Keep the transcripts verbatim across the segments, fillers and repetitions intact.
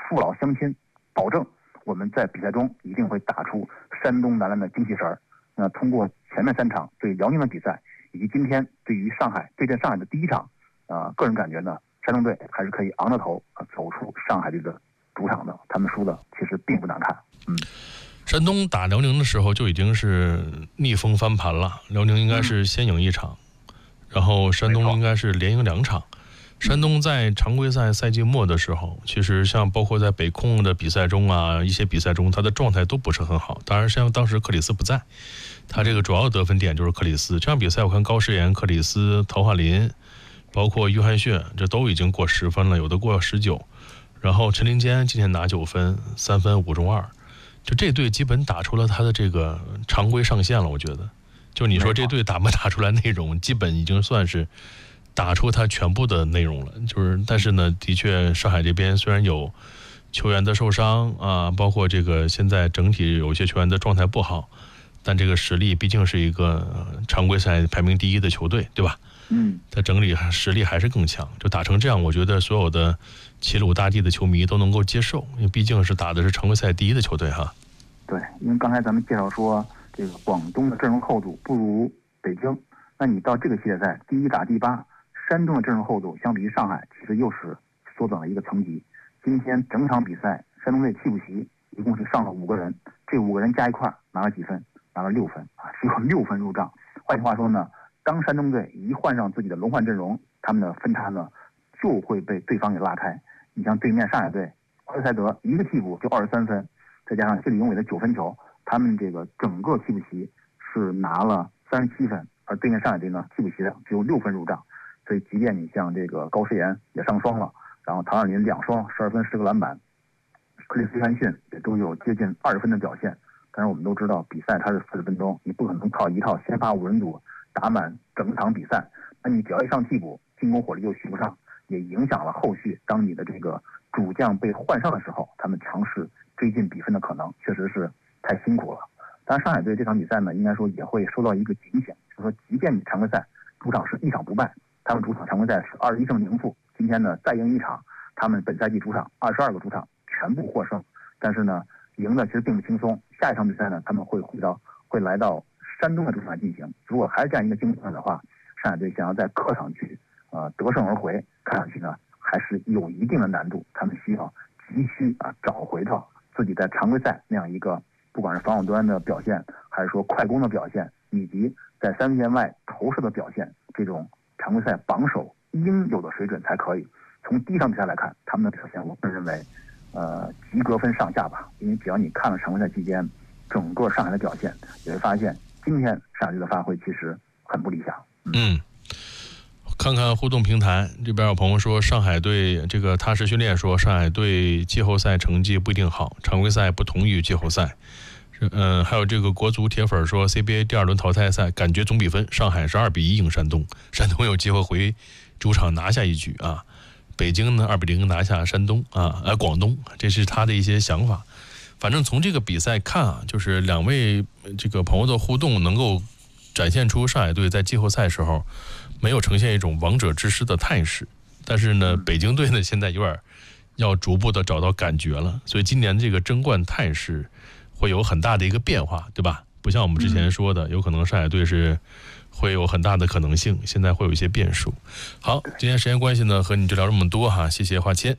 父老乡亲，保证我们在比赛中一定会打出山东男篮的精气神儿。那通过前面三场对辽宁的比赛，以及今天对于上海对阵上海的第一场，啊、呃，个人感觉呢，山东队还是可以昂着头啊、呃、走出上海队的主场的。他们输的其实并不难看。嗯， 山东打辽宁的时候就已经是逆风翻盘了，辽宁应该是先赢一场，嗯、然后山东应该是连赢两场。山东在常规赛赛季末的时候，其实像包括在北控的比赛中啊，一些比赛中，他的状态都不是很好。当然，像当时克里斯不在，他这个主要得分点就是克里斯。这场比赛我看高诗岩、克里斯、陶华林，包括约翰逊，这都已经过十分了，有的过十九。然后陈林坚今天拿九分，三分五中二，就这队基本打出了他的这个常规上限了。我觉得，就你说这队打没打出来内容，基本已经算是打出他全部的内容了。就是但是呢，的确上海这边虽然有球员的受伤啊，包括这个现在整体有些球员的状态不好，但这个实力毕竟是一个常规赛排名第一的球队，对吧？ 嗯， 他整体实力还是更强。就打成这样，我觉得所有的齐鲁大地的球迷都能够接受，因为毕竟是打的是常规赛第一的球队哈。 对，因为刚才咱们介绍说这个广东的阵容厚度不如北京，那你到这个系列赛第一打第八，山东的阵容厚度相比于上海其实又是缩短了一个层级。今天整场比赛山东队替补席一共是上了五个人，这五个人加一块拿了几分？拿了六分啊，只有六分入账。换句话说呢，当山东队一换上自己的轮换阵容，他们的分差呢就会被对方给拉开。你像对面上海队，怀特塞德一个替补就二十三分，再加上谢里永伟的九分球，他们这个整个替补席是拿了三十七分，而对面上海队呢替补席的只有六分入账。所以即便你像这个高诗岩也上双了，然后唐尔林两双十二分十个篮板，克里斯约翰逊也都有接近二十分的表现。但是我们都知道比赛它是四十分钟，你不可能靠一套先发五人组打满整场比赛，那你只要一上替补，进攻火力又续不上，也影响了后续当你的这个主将被换上的时候，他们尝试追进比分的可能，确实是太辛苦了。当然上海队这场比赛呢，应该说也会收到一个警醒，就是说即便你常规赛主场是一场不败，他们主场常规赛是二十一胜零负，今天呢再赢一场，他们本赛季主场二十二个主场全部获胜，但是呢赢的其实并不轻松。下一场比赛呢，他们会回到会来到山东的主场进行。如果还是这样一个境况的话，上海队想要在客场去呃得胜而回，看上去呢还是有一定的难度。他们需要急需啊找回到自己在常规赛那样一个，不管是防守端的表现，还是说快攻的表现，以及在三分线外投射的表现，这种常规赛榜首应有的水准才可以。从第一场比赛来看，他们的表现，我个人认为。呃，及格分上下吧，因为只要你看了常规赛期间整个上海的表现，也会发现今天上海队的发挥其实很不理想。 嗯，嗯看看互动平台这边有朋友说，上海队这个踏实训练说，上海队季后赛成绩不一定好，常规赛不同于季后赛。嗯，还有这个国足铁粉说 ，C B A 第二轮淘汰赛感觉总比分上海是二比一赢山东，山东有机会回主场拿下一局啊。北京呢二比零拿下山东啊，呃广东，这是他的一些想法。反正从这个比赛看啊，就是两位这个朋友的互动能够展现出上海队在季后赛时候没有呈现一种王者之师的态势，但是呢，北京队呢现在有点要逐步的找到感觉了，所以今年这个争冠态势会有很大的一个变化，对吧？不像我们之前说的，有可能上海队是会有很大的可能性，现在会有一些变数。好，今天时间关系呢，和你就聊这么多哈，谢谢华谦。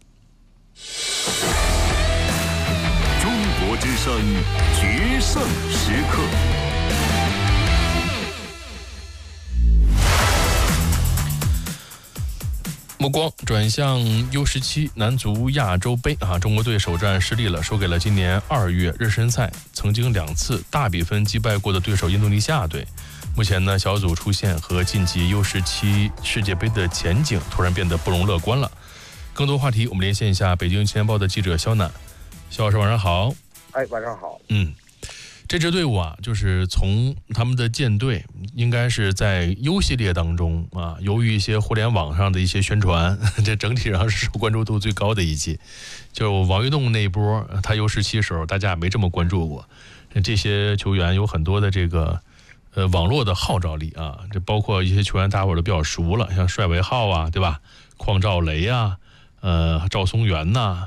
中国之声决胜时刻。 目光转向 U 十七 男足亚洲杯啊，中国队首战失利了，输给了今年二月热身赛曾经两次大比分击败过的对手印度尼西亚队。目前呢，小组出线和晋级 U 十七 世界杯的前景突然变得不容乐观了。更多话题，我们连线一下北京青年报的记者肖楠。肖老师，晚上好。 哎，晚上好。 嗯。这支队伍啊，就是从他们的舰队应该是在 U 系列当中啊，由于一些互联网上的一些宣传，这整体上是受关注度最高的一届。就王玉栋那一波，他 U 十七时候大家也没这么关注过。这些球员有很多的这个呃网络的号召力啊，这包括一些球员大伙儿都比较熟了，像帅维浩啊，对吧？邝兆雷啊，呃赵松元呐、